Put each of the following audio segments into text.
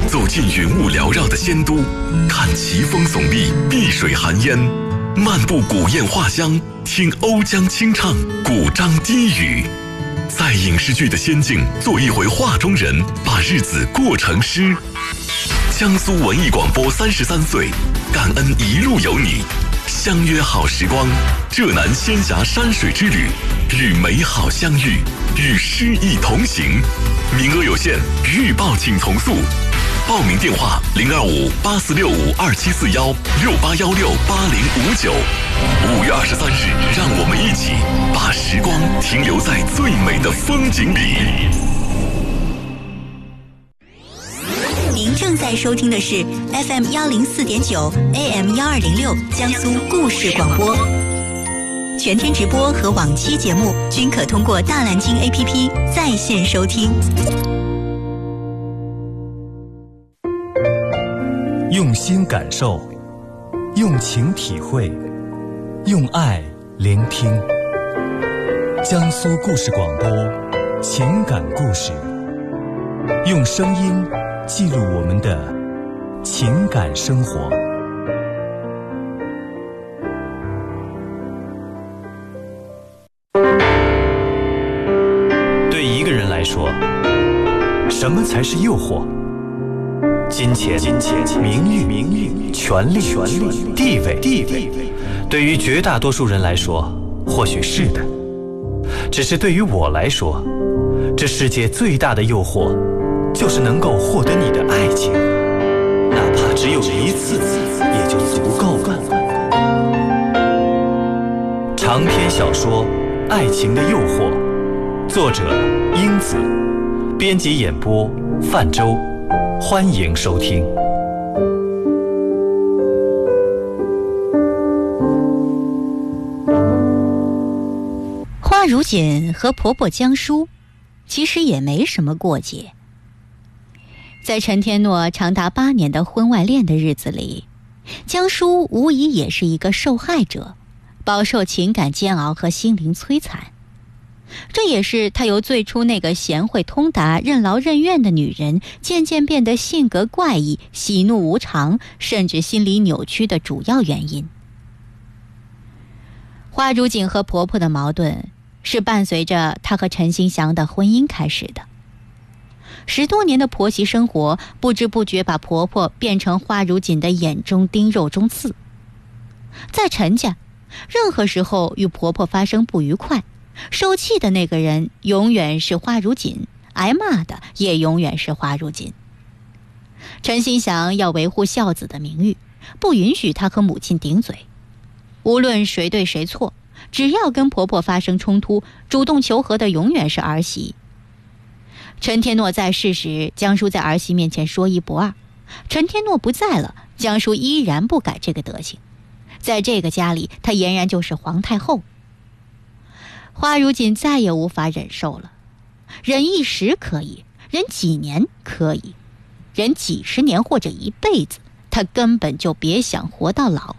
走进云雾缭绕的仙都，看奇峰耸立，碧水含烟，漫步古砚画乡，听瓯江清唱，古章低语。在影视剧的仙境做一回画中人，把日子过成诗。江苏文艺广播33岁，感恩一路有你，相约好时光，浙南仙峡山水之旅，与美好相遇，与诗意同行。名额有限，预报请从速。报名电话：025-8465-2741，6816-8059。5月23日，让我们一起把时光停留在最美的风景里。 您正在收听的是 FM 104.9 AM 1206江苏故事广播，全天直播和往期节目均可通过大蓝鲸 APP 在线收听。 用心感受，用情体会，用爱聆听。江苏故事广播，情感故事，用声音记录我们的情感生活。对一个人来说，什么才是诱惑？金钱、名誉、权力、地位，对于绝大多数人来说，或许是的。只是对于我来说，这世界最大的诱惑，就是能够获得你的爱情，哪怕只有一次，也就足够了。长篇小说《爱情的诱惑》，作者英子，编辑演播范舟。欢迎收听。 花如锦和婆婆江疏其实也没什么过节。在陈天诺长达8年的婚外恋的日子里，江疏无疑也是一个受害者，饱受情感煎熬和心灵摧残。这也是她由最初那个贤惠通达、任劳任怨的女人，渐渐变得性格怪异、喜怒无常，甚至心理扭曲的主要原因。花如锦和婆婆的矛盾是伴随着她和陈兴祥的婚姻开始的。10多年的婆媳生活，不知不觉把婆婆变成花如锦的眼中钉、肉中刺。在陈家，任何时候与婆婆发生不愉快，受气的那个人永远是花如锦，挨骂的也永远是花如锦。陈兴祥要维护孝子的名誉，不允许他和母亲顶嘴。无论谁对谁错，只要跟婆婆发生冲突，主动求和的永远是儿媳。陈天诺在世时，江疏在儿媳面前说一不二；陈天诺不在了，江疏依然不改这个德行。在这个家里，她俨然就是皇太后。花如锦再也无法忍受了，忍一时可以，忍几年可以，忍几十年或者一辈子，她根本就别想活到老。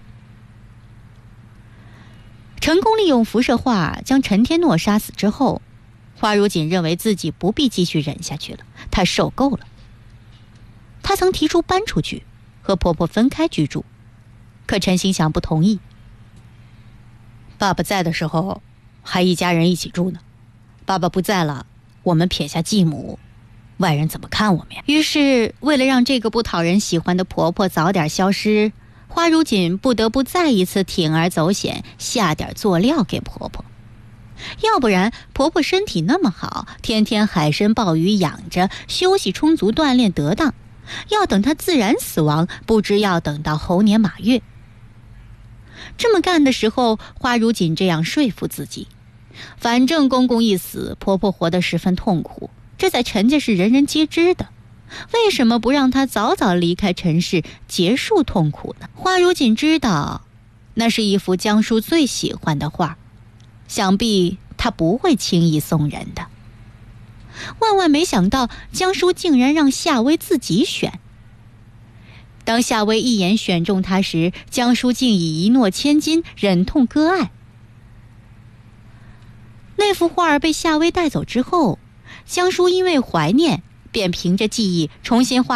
成功利用辐射化将陈天诺杀死之后，花如锦认为自己不必继续忍下去了，她受够了。她曾提出搬出去，和婆婆分开居住，可陈兴祥不同意。爸爸在的时候还一家人一起住呢，爸爸不在了，我们撇下继母，外人怎么看我们呀？于是为了让这个不讨人喜欢的婆婆早点消失，花如锦不得不再一次铤而走险，下点佐料给婆婆。要不然婆婆身体那么好，天天海参鲍鱼养着，休息充足，锻炼得当，要等她自然死亡，不知要等到猴年马月。这么干的时候，花如锦这样说服自己，反正公公一死，婆婆活得十分痛苦，这在陈家是人人皆知的，为什么不让她早早离开陈氏，结束痛苦呢？花如锦知道那是一幅江疏最喜欢的画，想必她不会轻易送人的。万万没想到江疏竟然让夏薇自己选。当夏薇一眼选中她时，江疏竟以一诺千金，忍痛割爱。那幅画儿被夏薇带走之后，江疏因为怀念，便凭着记忆重新画